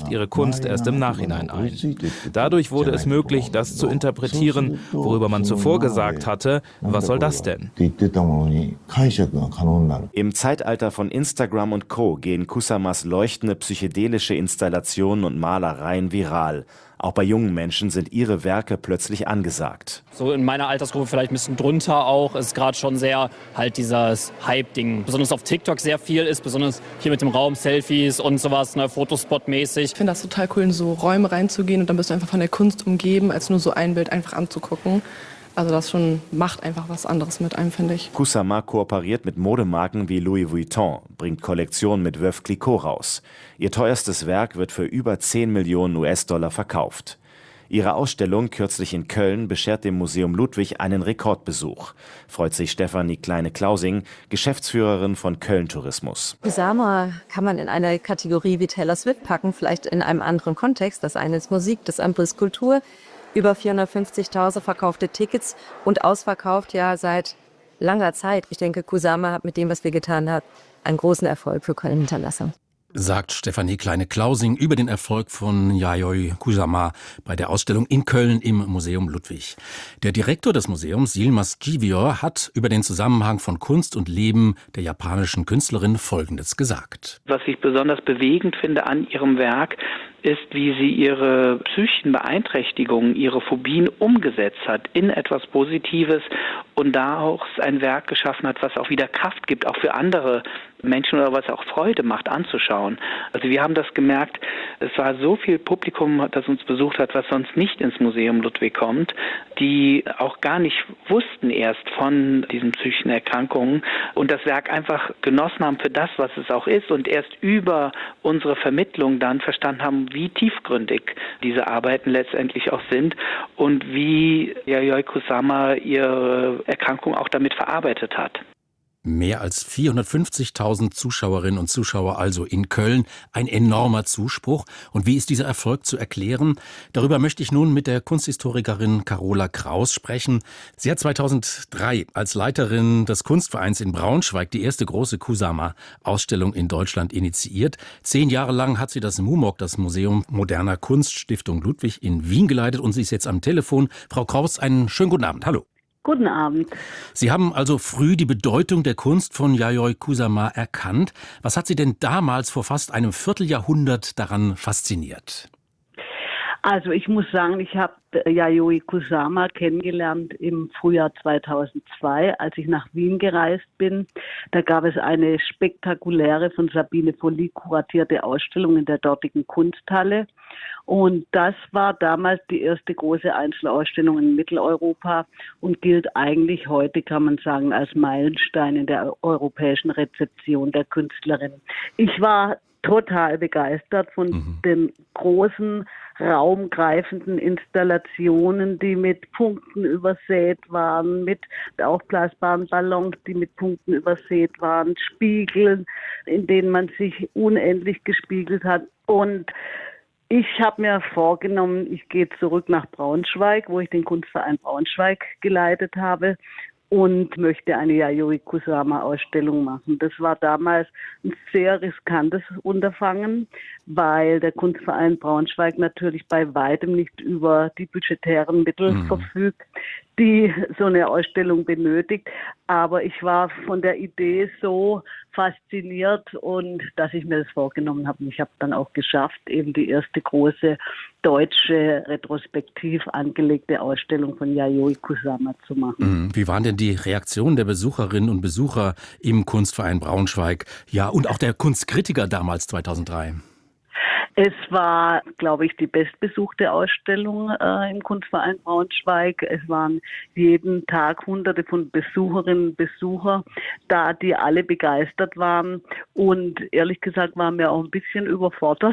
schätzt ihre Kunst erst im Nachhinein ein. Dadurch wurde es möglich, das zu interpretieren, worüber man zuvor gesagt hatte, was soll das denn? Im Zeitalter von Instagram und Co. gehen Kusamas leuchtende psychedelische Installationen und Malereien viral. Auch bei jungen Menschen sind ihre Werke plötzlich angesagt. So in meiner Altersgruppe vielleicht ein bisschen drunter auch, ist gerade schon sehr halt dieses Hype-Ding. Besonders auf TikTok sehr viel ist, besonders hier mit dem Raum, Selfies und sowas, ne, Fotospot-mäßig. Ich finde das total cool, in so Räume reinzugehen und dann bist du einfach von der Kunst umgeben, als nur so ein Bild einfach anzugucken. Also das schon macht einfach was anderes mit einem, finde ich. Kusama kooperiert mit Modemarken wie Louis Vuitton, bringt Kollektionen mit Veuve Clicquot raus. Ihr teuerstes Werk wird für über 10 Millionen US-Dollar verkauft. Ihre Ausstellung kürzlich in Köln beschert dem Museum Ludwig einen Rekordbesuch. Freut sich Stefanie Kleine-Klausing, Geschäftsführerin von Köln Tourismus. Kusama kann man in eine Kategorie wie Taylor Swift packen, vielleicht in einem anderen Kontext. Das eine ist Musik, das andere ist Kultur. Über 450.000 verkaufte Tickets und ausverkauft ja seit langer Zeit. Ich denke, Kusama hat mit dem, was wir getan haben, einen großen Erfolg für Köln hinterlassen. Sagt Stefanie Kleine-Klausing über den Erfolg von Yayoi Kusama bei der Ausstellung in Köln im Museum Ludwig. Der Direktor des Museums, Yilmaz Givior, hat über den Zusammenhang von Kunst und Leben der japanischen Künstlerin Folgendes gesagt. Was ich besonders bewegend finde an ihrem Werk, ist, wie sie ihre psychischen Beeinträchtigungen, ihre Phobien umgesetzt hat in etwas Positives und daraus ein Werk geschaffen hat, was auch wieder Kraft gibt, auch für andere Menschen oder was auch Freude macht anzuschauen. Also wir haben das gemerkt, es war so viel Publikum, das uns besucht hat, was sonst nicht ins Museum Ludwig kommt, die auch gar nicht wussten erst von diesen psychischen Erkrankungen und das Werk einfach genossen haben für das, was es auch ist und erst über unsere Vermittlung dann verstanden haben, wie tiefgründig diese Arbeiten letztendlich auch sind und wie Yayoi Kusama ihre Erkrankung auch damit verarbeitet hat. Mehr als 450.000 Zuschauerinnen und Zuschauer also in Köln. Ein enormer Zuspruch. Und wie ist dieser Erfolg zu erklären? Darüber möchte ich nun mit der Kunsthistorikerin Carola Kraus sprechen. Sie hat 2003 als Leiterin des Kunstvereins in Braunschweig die erste große Kusama-Ausstellung in Deutschland initiiert. 10 Jahre lang hat sie das MUMOG, das Museum Moderner Kunst Stiftung Ludwig in Wien geleitet. Und sie ist jetzt am Telefon. Frau Kraus, einen schönen guten Abend. Hallo. Guten Abend. Sie haben also früh die Bedeutung der Kunst von Yayoi Kusama erkannt. Was hat Sie denn damals vor fast einem Vierteljahrhundert daran fasziniert? Also ich muss sagen, ich habe Yayoi Kusama kennengelernt im Frühjahr 2002, als ich nach Wien gereist bin. Da gab es eine spektakuläre, von Sabine Volli kuratierte Ausstellung in der dortigen Kunsthalle. Und das war damals die erste große Einzelausstellung in Mitteleuropa und gilt eigentlich heute, kann man sagen, als Meilenstein in der europäischen Rezeption der Künstlerin. Ich war total begeistert von den großen, raumgreifenden Installationen, die mit Punkten übersät waren, mit aufblasbaren Ballons, die mit Punkten übersät waren, Spiegeln, in denen man sich unendlich gespiegelt hat. Und ich habe mir vorgenommen, ich gehe zurück nach Braunschweig, wo ich den Kunstverein Braunschweig geleitet habe und möchte eine Yayoi Kusama-Ausstellung machen. Das war damals ein sehr riskantes Unterfangen, weil der Kunstverein Braunschweig natürlich bei weitem nicht über die budgetären Mittel verfügt, die so eine Ausstellung benötigt. Aber ich war von der Idee so fasziniert und dass ich mir das vorgenommen habe. Und ich habe dann auch geschafft, eben die erste große deutsche retrospektiv angelegte Ausstellung von Yayoi Kusama zu machen. Wie waren denn die Reaktionen der Besucherinnen und Besucher im Kunstverein Braunschweig? Ja, und auch der Kunstkritiker damals 2003? Es war, glaube ich, die bestbesuchte Ausstellung im Kunstverein Braunschweig. Es waren jeden Tag Hunderte von Besucherinnen und Besucher da, die alle begeistert waren. Und ehrlich gesagt waren wir auch ein bisschen überfordert,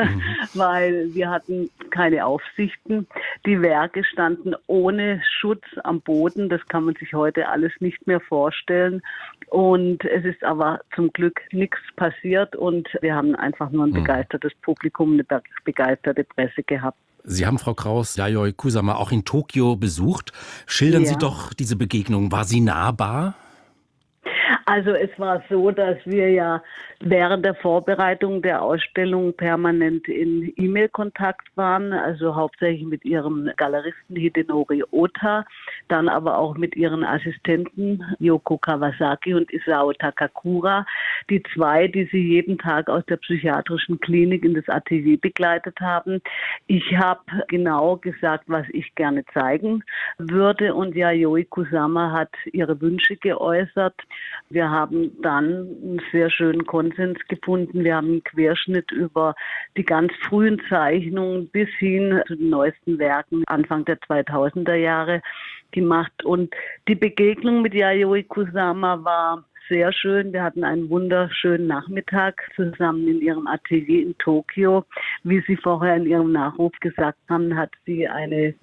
weil wir hatten keine Aufsichten. Die Werke standen ohne Schutz am Boden. Das kann man sich heute alles nicht mehr vorstellen. Und es ist aber zum Glück nichts passiert und wir haben einfach nur ein begeistertes Publikum, eine begeisterte Presse gehabt. Sie haben, Frau Kraus, Yayoi Kusama auch in Tokio besucht. Schildern Sie doch diese Begegnung. War sie nahbar? Also es war so, dass wir ja während der Vorbereitung der Ausstellung permanent in E-Mail-Kontakt waren, also hauptsächlich mit ihrem Galeristen Hidenori Ota, dann aber auch mit ihren Assistenten Yoko Kawasaki und Isao Takakura, die zwei, die sie jeden Tag aus der psychiatrischen Klinik in das Atelier begleitet haben. Ich habe genau gesagt, was ich gerne zeigen würde, und Yayoi Kusama hat ihre Wünsche geäußert. Wir haben dann einen sehr schönen Konsens gefunden. Wir haben einen Querschnitt über die ganz frühen Zeichnungen bis hin zu den neuesten Werken Anfang der 2000er Jahre gemacht. Und die Begegnung mit Yayoi Kusama war sehr schön. Wir hatten einen wunderschönen Nachmittag zusammen in ihrem Atelier in Tokio. Wie Sie vorher in Ihrem Nachruf gesagt haben, hat sie eine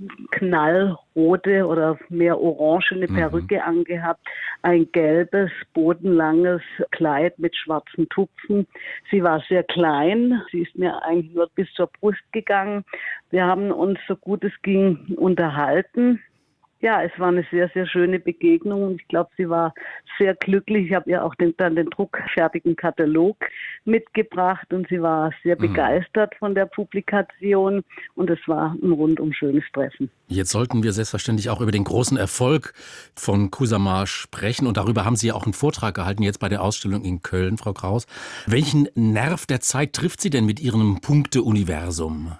knallrote oder mehr orangene Perücke angehabt, ein gelbes, bodenlanges Kleid mit schwarzen Tupfen. Sie war sehr klein. Sie ist mir eigentlich nur bis zur Brust gegangen. Wir haben uns, so gut es ging, unterhalten. Ja, es war eine sehr, sehr schöne Begegnung und ich glaube, sie war sehr glücklich. Ich habe ihr auch dann den druckfertigen Katalog mitgebracht und sie war sehr begeistert von der Publikation und es war ein rundum schönes Treffen. Jetzt sollten wir selbstverständlich auch über den großen Erfolg von Kusama sprechen und darüber haben Sie ja auch einen Vortrag gehalten, jetzt bei der Ausstellung in Köln, Frau Kraus. Welchen Nerv der Zeit trifft Sie denn mit Ihrem Punkte-Universum?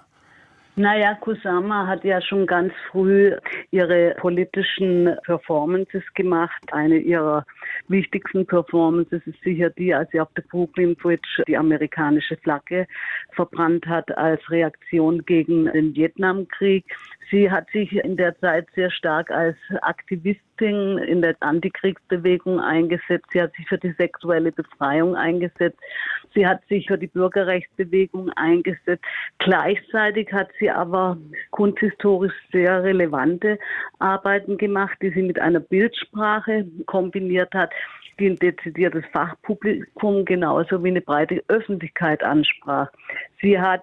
Naja, Kusama hat ja schon ganz früh ihre politischen Performances gemacht. Eine ihrer wichtigsten Performances ist sicher die, als sie auf der Brooklyn Bridge die amerikanische Flagge verbrannt hat als Reaktion gegen den Vietnamkrieg. Sie hat sich in der Zeit sehr stark als Aktivistin in der Antikriegsbewegung eingesetzt. Sie hat sich für die sexuelle Befreiung eingesetzt. Sie hat sich für die Bürgerrechtsbewegung eingesetzt. Gleichzeitig hat sie aber kunsthistorisch sehr relevante Arbeiten gemacht, die sie mit einer Bildsprache kombiniert hat, die ein dezidiertes Fachpublikum genauso wie eine breite Öffentlichkeit ansprach. Sie hat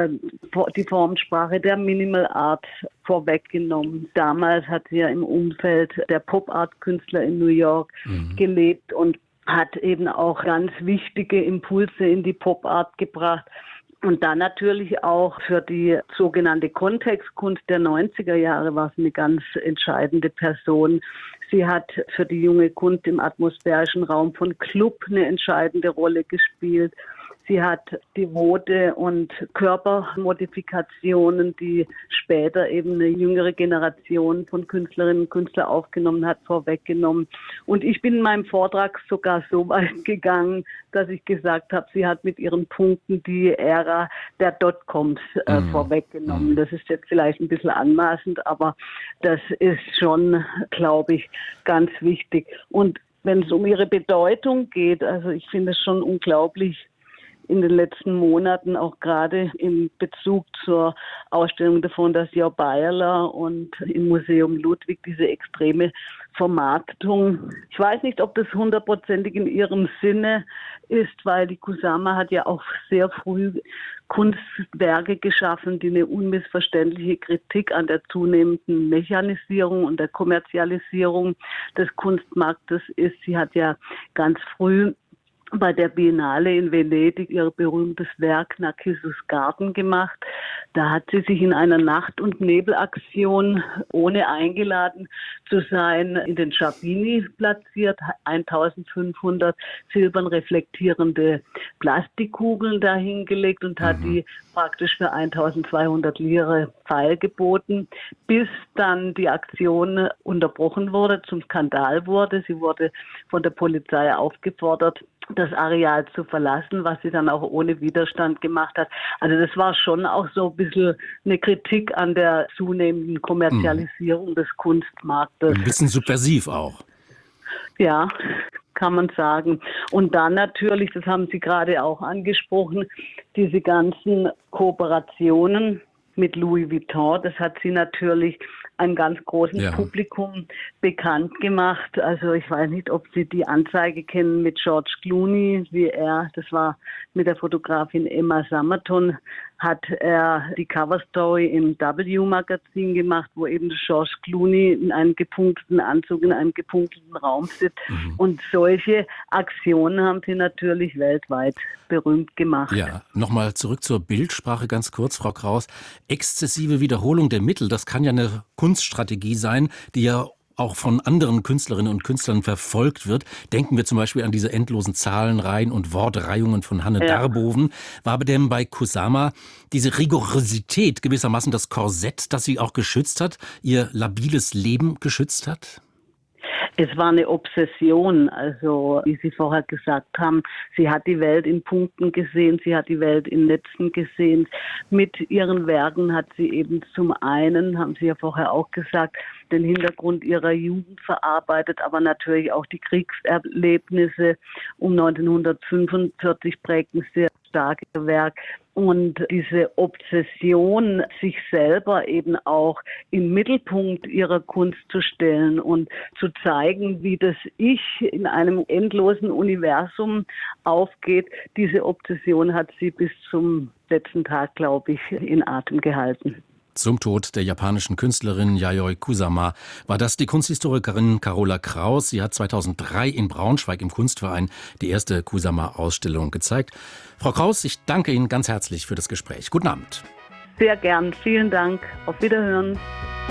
die Formensprache der Minimal Art vorweggenommen. Damals hat sie ja im Umfeld der Pop-Art-Künstler in New York gelebt und hat eben auch ganz wichtige Impulse in die Pop-Art gebracht. Und dann natürlich auch für die sogenannte Kontextkunst der 90er Jahre war sie eine ganz entscheidende Person. Sie hat für die junge Kunst im atmosphärischen Raum von Club eine entscheidende Rolle gespielt. Sie hat devote und Körpermodifikationen, die später eben eine jüngere Generation von Künstlerinnen und Künstlern aufgenommen hat, vorweggenommen. Und ich bin in meinem Vortrag sogar so weit gegangen, dass ich gesagt habe, sie hat mit ihren Punkten die Ära der Dotcoms vorweggenommen. Das ist jetzt vielleicht ein bisschen anmaßend, aber das ist schon, glaube ich, ganz wichtig. Und wenn es um ihre Bedeutung geht, also ich finde es schon unglaublich, in den letzten Monaten, auch gerade in Bezug zur Ausstellung der Fondation Bayerler und im Museum Ludwig, diese extreme Vermarktung. Ich weiß nicht, ob das 100%ig in ihrem Sinne ist, weil die Kusama hat ja auch sehr früh Kunstwerke geschaffen, die eine unmissverständliche Kritik an der zunehmenden Mechanisierung und der Kommerzialisierung des Kunstmarktes ist. Sie hat ja ganz früh bei der Biennale in Venedig ihr berühmtes Werk Narcissus Garten gemacht. Da hat sie sich in einer Nacht- und Nebelaktion, ohne eingeladen zu sein, in den Sciabini platziert, 1500 silbern reflektierende Plastikkugeln dahingelegt und hat die praktisch für 1200 Lire feilgeboten, bis dann die Aktion unterbrochen wurde, zum Skandal wurde. Sie wurde von der Polizei aufgefordert, das Areal zu verlassen, was sie dann auch ohne Widerstand gemacht hat. Also das war schon auch so ein bisschen eine Kritik an der zunehmenden Kommerzialisierung des Kunstmarktes. Ein bisschen subversiv auch. Ja, kann man sagen. Und dann natürlich, das haben Sie gerade auch angesprochen, diese ganzen Kooperationen mit Louis Vuitton, das hat sie natürlich einem ganz großen Publikum bekannt gemacht. Also ich weiß nicht, ob Sie die Anzeige kennen mit George Clooney, das war mit der Fotografin Emma Summerton, hat er die Coverstory im W-Magazin gemacht, wo eben George Clooney in einem gepunkteten Anzug in einem gepunkteten Raum sitzt. Und solche Aktionen haben sie natürlich weltweit berühmt gemacht. Ja, nochmal zurück zur Bildsprache ganz kurz, Frau Kraus. Exzessive Wiederholung der Mittel, das kann ja eine Kunststrategie sein, die ja auch von anderen Künstlerinnen und Künstlern verfolgt wird. Denken wir zum Beispiel an diese endlosen Zahlenreihen und Wortreihungen von Hanne Darboven. War aber denn bei Kusama diese Rigorosität gewissermaßen das Korsett, das sie auch geschützt hat, ihr labiles Leben geschützt hat? Es war eine Obsession, also wie Sie vorher gesagt haben, sie hat die Welt in Punkten gesehen, sie hat die Welt in Netzen gesehen. Mit ihren Werken hat sie eben zum einen, haben Sie ja vorher auch gesagt, den Hintergrund ihrer Jugend verarbeitet, aber natürlich auch die Kriegserlebnisse um 1945 prägten sehr stark ihr Werk. Und diese Obsession, sich selber eben auch im Mittelpunkt ihrer Kunst zu stellen und zu zeigen, wie das Ich in einem endlosen Universum aufgeht, diese Obsession hat sie bis zum letzten Tag, glaube ich, in Atem gehalten. Zum Tod der japanischen Künstlerin Yayoi Kusama war das die Kunsthistorikerin Carola Kraus. Sie hat 2003 in Braunschweig im Kunstverein die erste Kusama-Ausstellung gezeigt. Frau Kraus, ich danke Ihnen ganz herzlich für das Gespräch. Guten Abend. Sehr gern. Vielen Dank. Auf Wiederhören.